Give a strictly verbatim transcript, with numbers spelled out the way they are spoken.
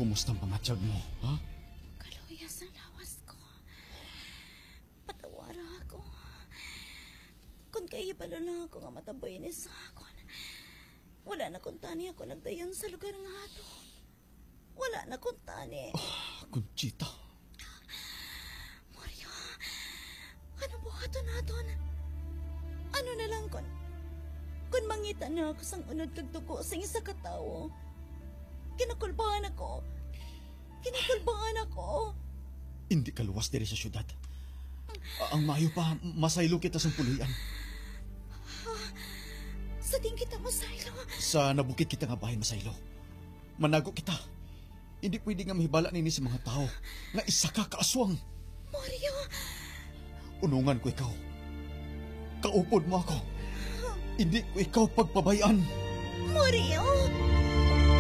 Kumusta ang pamatsyag mo, ha? Kaluyas ang lawas ko. Patawara ako. Kung kayo pala lang ako nga mataboy ni sa akon. Wala na kung tani ako nagdayon sa lugar nga ato. Wala na kung tani. Ah, Conchita. Mario, ano buhato naton? Ano na lang kon? Kung mangita na ako sang unod kag dugo sa isa ka tawo. Kinakulbahan ako. Kinakulbahan ako. Hindi ka luwas diri sa syudad. A- ang mayo pa, masaylo kita sa puluyan. Sa ting kita masaylo. Sa nabukit kita nga bahay masaylo. Manago kita. Hindi pwede nga mahibala nini sa mga tao nga isa ka kaaswang. Mario, Unungan ko ikaw. Kaupod mo ako. Hindi ko ikaw pagpabayaan. Mario!